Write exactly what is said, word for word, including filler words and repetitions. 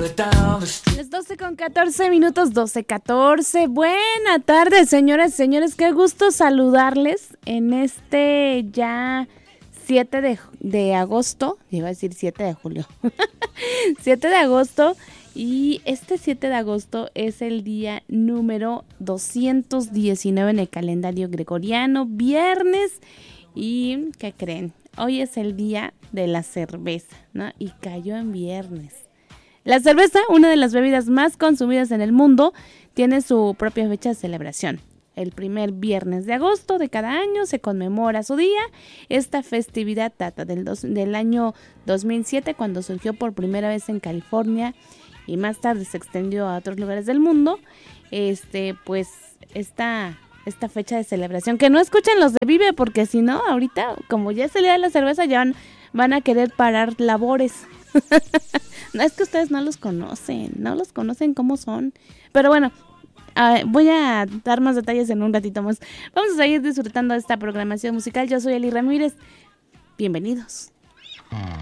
Las doce con catorce minutos, doce catorce. Buena tarde, señoras y señores. Qué gusto saludarles en este ya siete de, de agosto. Iba a decir siete de julio. siete de agosto. Y este siete de agosto es el día número doscientos diecinueve en el calendario gregoriano, viernes. ¿Y qué creen? Hoy es el día de la cerveza, ¿no? Y cayó en viernes. La cerveza, una de las bebidas más consumidas en el mundo, tiene su propia fecha de celebración. El primer viernes de agosto de cada año se conmemora su día. Esta festividad data del, dos, del año dos mil siete, cuando surgió por primera vez en California y más tarde se extendió a otros lugares del mundo. Este, pues, esta, esta fecha de celebración, que no escuchen los de Vive, porque si no, ahorita, como ya es el día de la cerveza, ya van, van a querer parar labores. No, es que ustedes no los conocen, no los conocen cómo son. Pero bueno, uh, voy a dar más detalles en un ratito más. Vamos a seguir disfrutando de esta programación musical. Yo soy Eli Ramírez. Bienvenidos.